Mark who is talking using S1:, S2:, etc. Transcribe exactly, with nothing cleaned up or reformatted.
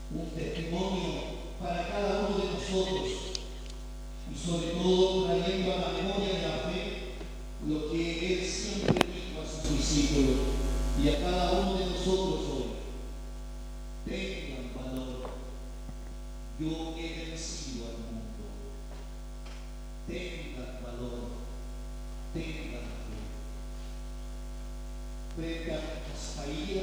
S1: un testimonio para cada uno de nosotros y sobre todo trayendo a la memoria de la fe lo que Él siempre dijo a sus discípulos y a cada uno de nosotros hoy. Tengan valor, yo he vencido al mundo. Tengan valor, tengan fe. Frente a nuestras caídas,